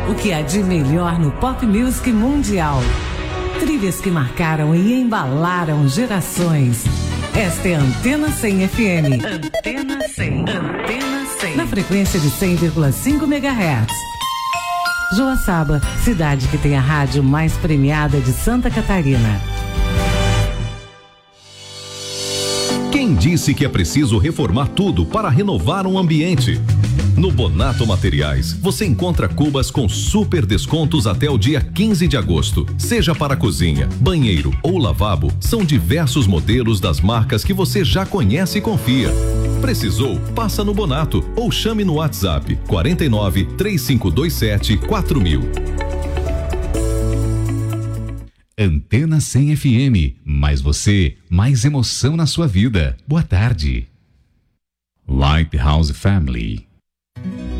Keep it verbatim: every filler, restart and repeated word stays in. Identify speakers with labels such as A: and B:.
A: O que há de melhor no pop music mundial. Trilhas que marcaram e embalaram gerações. Esta é a Antena cem F M. Antena cem. Antena cem. Na frequência de cem vírgula cinco megahertz. Joaçaba, cidade que tem a rádio mais premiada de Santa Catarina.
B: Quem disse que é preciso reformar tudo para renovar um ambiente? No Bonato Materiais, você encontra cubas com super descontos até o dia quinze de agosto. Seja para cozinha, banheiro ou lavabo, são diversos modelos das marcas que você já conhece e confia. Precisou? Passa no Bonato ou chame no WhatsApp quarenta e nove, três cinco dois sete, quatro mil.
C: Antena cem F M, mais você, mais emoção na sua vida. Boa tarde. Lighthouse Family.